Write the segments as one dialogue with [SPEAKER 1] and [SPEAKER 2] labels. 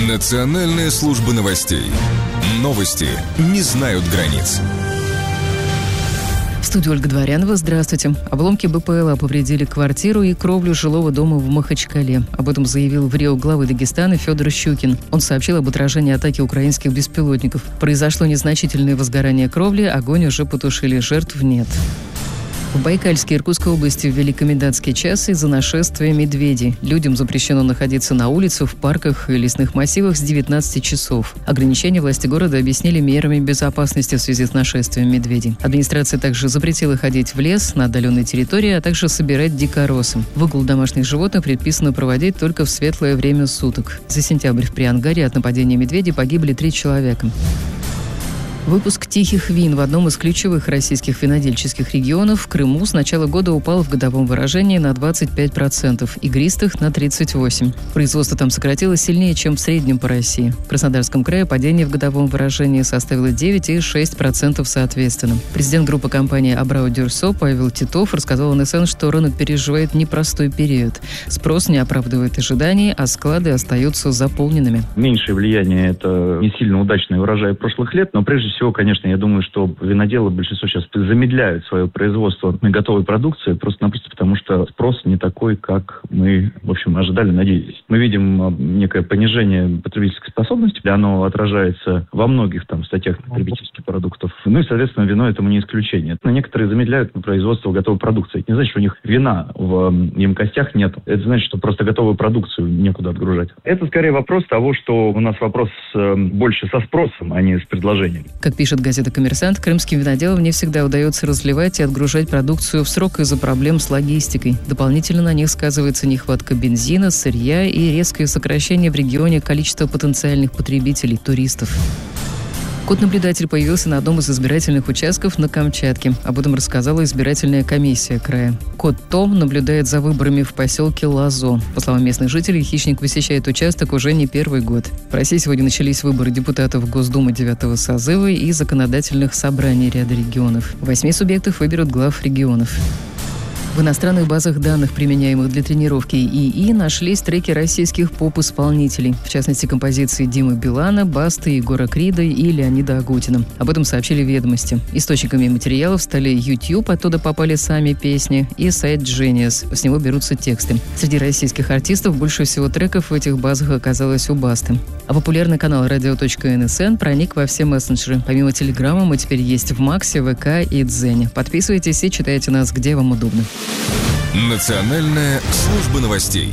[SPEAKER 1] Национальная служба новостей. Новости не знают границ.
[SPEAKER 2] В студии Ольга Дворянова. Здравствуйте. Обломки БПЛА повредили квартиру и кровлю жилого дома в Махачкале. Об этом заявил в Рио глава Дагестана Федор Щукин. Он сообщил об отражении атаки украинских беспилотников. Произошло незначительное возгорание кровли, огонь уже потушили, жертв нет. В Байкальской и Иркутской области ввели комендантский час из-за нашествия медведей. Людям запрещено находиться на улице, в парках и лесных массивах с 19 часов. Ограничения власти города объяснили мерами безопасности в связи с нашествием медведей. Администрация также запретила ходить в лес, на отдаленной территории, а также собирать дикоросы. Выгул домашних животных предписано проводить только в светлое время суток. За сентябрь в Приангаре от нападения медведей погибли 3 человека. Выпуск «Тихих вин» в одном из ключевых российских винодельческих регионов в Крыму с начала года упал в годовом выражении на 25%, игристых – на 38%. Производство там сократилось сильнее, чем в среднем по России. В Краснодарском крае падение в годовом выражении составило 9% и 6% соответственно. Президент группы компании «Абрау Дюрсо» Павел Титов рассказал НСН, что рынок переживает непростой период. Спрос не оправдывает ожиданий, а склады остаются заполненными.
[SPEAKER 3] Меньшее влияние – это не сильно удачный урожай прошлых лет, но прежде всего, конечно, я думаю, что виноделы большинство сейчас замедляют свое производство на готовой продукции, просто-напросто потому, что спрос не такой, как мы, в общем, ожидали, надеялись. Мы видим некое понижение потребительской способности, оно отражается во многих там статьях потребительских продуктов. Ну и, соответственно, вино этому не исключение. Некоторые замедляют производство готовой продукции. Это не значит, что у них вина в емкостях нет. Это значит, что просто готовую продукцию некуда отгружать. Это скорее вопрос того, что у нас вопрос больше со спросом, а не с предложением.
[SPEAKER 2] Как пишет газета «Коммерсант», крымским виноделам не всегда удается разливать и отгружать продукцию в срок из-за проблем с логистикой. Дополнительно на них сказывается нехватка бензина, сырья и резкое сокращение в регионе количества потенциальных потребителей – туристов. Кот-наблюдатель появился на одном из избирательных участков на Камчатке. Об этом рассказала избирательная комиссия края. Кот Том наблюдает за выборами в поселке Лазо. По словам местных жителей, хищник посещает участок уже не первый год. В России сегодня начались выборы депутатов Госдумы 9-го созыва и законодательных собраний ряда регионов. 8 субъектов выберут глав регионов. В иностранных базах данных, применяемых для тренировки ИИ, нашлись треки российских поп-исполнителей. В частности, композиции Димы Билана, Басты, Егора Крида и Леонида Агутина. Об этом сообщили «Ведомости». Источниками материалов стали YouTube, оттуда попали сами песни, и сайт Genius. С него берутся тексты. Среди российских артистов больше всего треков в этих базах оказалось у Басты. А популярный канал radio.nsn проник во все мессенджеры. Помимо Телеграма мы теперь есть в Максе, ВК и Дзене. Подписывайтесь и читайте нас, где вам удобно.
[SPEAKER 1] Национальная служба новостей.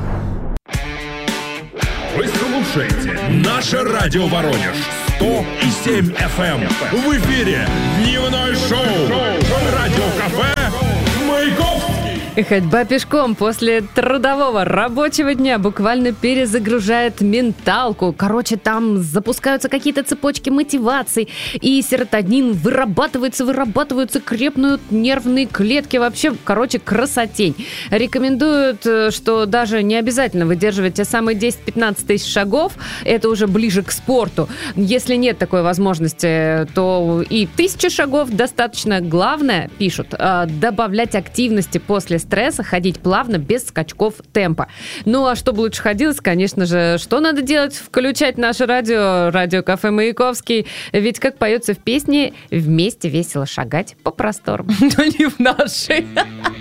[SPEAKER 4] Вы слушаете «Наше радио Воронеж» 100,7 FM. В эфире дневное шоу «Радиокафе» Маяковский.
[SPEAKER 5] Ходьба пешком после трудового рабочего дня буквально перезагружает менталку. Короче, там запускаются какие-то цепочки мотиваций, и серотонин вырабатываются, крепнут нервные клетки. Вообще, красотень. Рекомендуют, что даже не обязательно выдерживать те самые 10-15 тысяч шагов. Это уже ближе к спорту. Если нет такой возможности, то и 1000 шагов достаточно. Главное, пишут, добавлять активности после стресса, ходить плавно, без скачков темпа. Ну, а чтобы лучше ходилось, конечно же, что надо делать? Включать наше радио, радиокафе Маяковский. Ведь, как поется в песне, вместе весело шагать по просторам. Но не в нашей.